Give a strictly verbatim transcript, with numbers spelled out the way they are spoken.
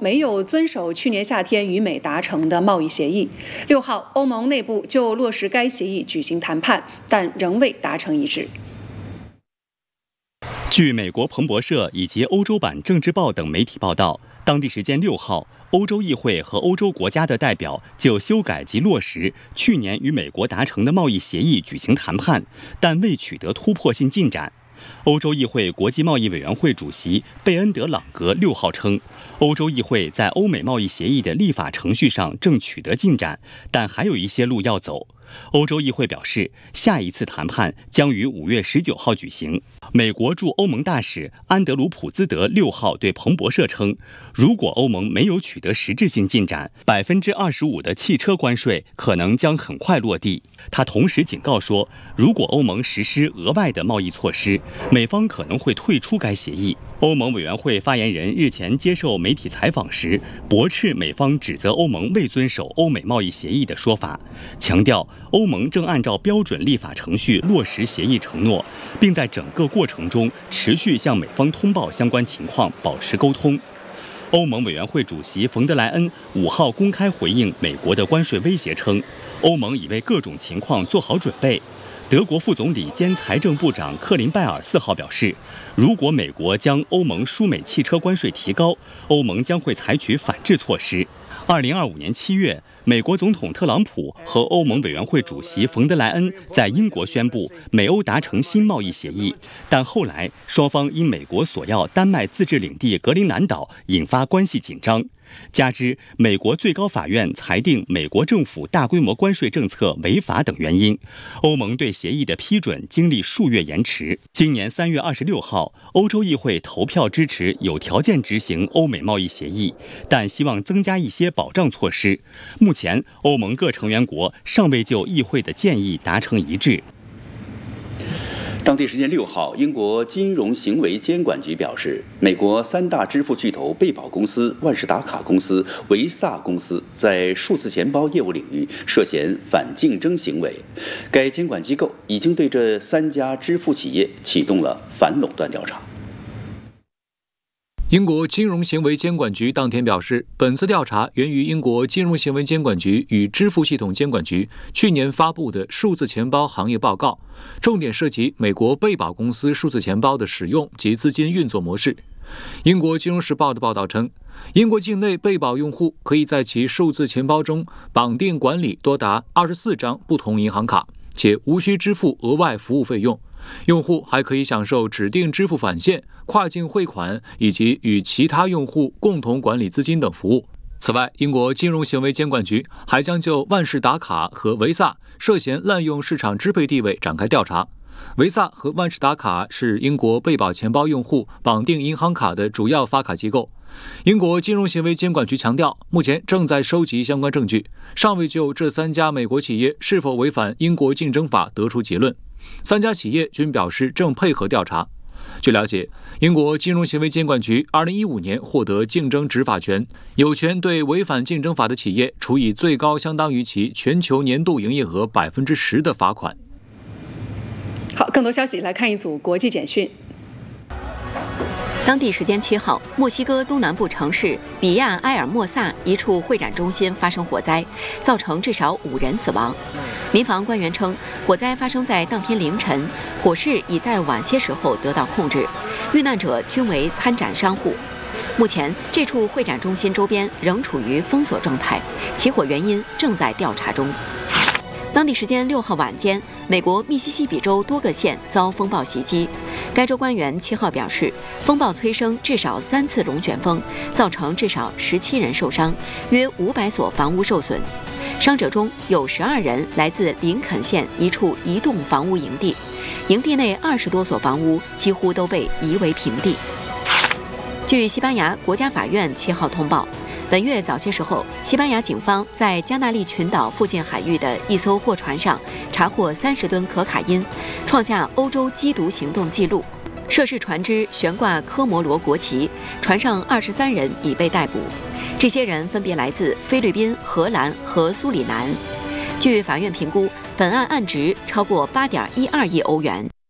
没有遵守去年夏天与美达成的贸易协议。六号，欧盟内部就落实该协议举行谈判，但仍未达成一致。 据美国彭博社以及欧洲版《政治报》等媒体报道，当地时间六号，欧洲议会和欧洲国家的代表就修改及落实去年与美国达成的贸易协议举行谈判，但未取得突破性进展。欧洲议会国际贸易委员会主席贝恩德朗格六号称，欧洲议会在欧美贸易协议的立法程序上正取得进展，但还有一些路要走。欧洲议会表示，下一次谈判将于五月十九号举行。美国驻欧盟大使安德鲁普兹德六号对彭博社称，如果欧盟没有取得实质性进展，百分之二十五的汽车关税可能将很快落地。他同时警告说，如果欧盟实施额外的贸易措施，美方可能会退出该协议。欧盟委员会发言人日前接受媒体采访时，驳斥美方指责欧盟未遵守欧美贸易协议的说法，强调欧盟正按照标准立法程序落实协议承诺，并在整个过程中持续向美方通报相关情况，保持沟通。欧盟委员会主席冯德莱恩五号公开回应美国的关税威胁称，欧盟已为各种情况做好准备。德国副总理兼财政部长克林拜尔四号表示，如果美国将欧盟输美汽车关税提高，欧盟将会采取反制措施。二零二五年七月，美国总统特朗普和欧盟委员会主席冯德莱恩在英国宣布美欧达成新贸易协议，但后来双方因美国索要丹麦自治领地格陵兰岛，引发关系紧张。加之美国最高法院裁定美国政府大规模关税政策违法等原因，欧盟对协议的批准经历数月延迟。今年三月二十六号，欧洲议会投票支持有条件执行欧美贸易协议，但希望增加一些保障措施。目前，欧盟各成员国尚未就议会的建议达成一致。 当地时间六号，英国金融行为监管局表示，美国三大支付巨头贝宝公司、万事达卡公司、维萨公司在数字钱包业务领域涉嫌反竞争行为。该监管机构已经对这三家支付企业启动了反垄断调查。 英国金融行为监管局当天表示，本次调查源于英国金融行为监管局与支付系统监管局去年发布的数字钱包行业报告，重点涉及美国贝宝公司数字钱包的使用及资金运作模式。英国金融时报的报道称，英国境内贝宝用户可以在其数字钱包中绑定管理多达二十四张不同银行卡，且无需支付额外服务费用。用户还可以享受指定支付返现、跨境汇款以及与其他用户共同管理资金等服务。此外，英国金融行为监管局还将就万事达卡和维萨涉嫌滥用市场支配地位展开调查。维萨和万事达卡是英国贝宝钱包用户绑定银行卡的主要发卡机构。英国金融行为监管局强调，目前正在收集相关证据，尚未就这三家美国企业是否违反英国竞争法得出结论。三家企业均表示正配合调查。据了解，英国金融行为监管局二零一五年获得竞争执法权，有权对违反竞争法的企业处以最高相当于其全球年度营业额百分之十的罚款。 好，更多消息来看一组国际简讯。 当地时间七号，墨西哥东南部城市比亚埃尔莫萨一处会展中心发生火灾，造成至少五人死亡。民防官员称，火灾发生在当天凌晨，火势已在晚些时候得到控制，遇难者均为参展商户。目前，这处会展中心周边仍处于封锁状态，起火原因正在调查中。当地时间六号晚间，美国密西西比州多个县遭风暴袭击。该州官员七号表示，风暴催生至少三次龙卷风，造成至少十七人受伤，约五百所房屋受损。伤者中有十二人来自林肯县一处移动房屋营地，营地内二十多所房屋几乎都被夷为平地。据西班牙国家法院七号通报，本月早些时候，西班牙警方在加那利群岛附近海域的一艘货船上查获三十吨可卡因，创下欧洲缉毒行动纪录。涉事船只悬挂科摩罗国旗，船上二十三人已被逮捕。这些人分别来自菲律宾、荷兰和苏里南。据法院评估，本案案值超过八点一二亿欧元。